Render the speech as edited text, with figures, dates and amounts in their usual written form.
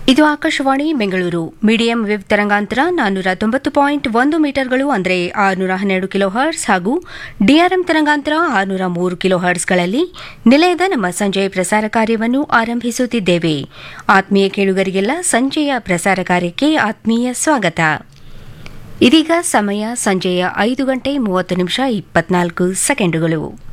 ಇದು Akashvani Bengaluru medium wave ತರಂಗಾಂತರ 490.1 ಮೀಟರ್ಗಳು ಅಂದರೆ 612 ಕಿಲೋ ಹರ್ಟ್ಸ್ ಹಾಗೂ ಡಿಆರ್ಎಂ ತರಂಗಾಂತರ 603 ಕಿಲೋ ಹರ್ಟ್ಸ್ಗಳಲ್ಲಿ ನಿಲಯದ ನಮ್ಮ ಸಂಜೆಯ ಪ್ರಸಾರ ಕಾರ್ಯವನ್ನು ಆರಂಭಿಸುತ್ತಿದ್ದೇವೆ. ಆತ್ಮೀಯ ಕೇಳುಗರಿಗೆಲ್ಲ ಸಂಜೆಯ ಪ್ರಸಾರ ಕಾರ್ಯಕ್ಕೆ ಆತ್ಮೀಯ ಸ್ವಾಗತ. ಇದೀಗ ಸಮಯ ಸಂಜೆಯ 5 ಗಂಟೆ 30 ನಿಮಿಷ 24 ಸೆಕೆಂಡುಗಳು.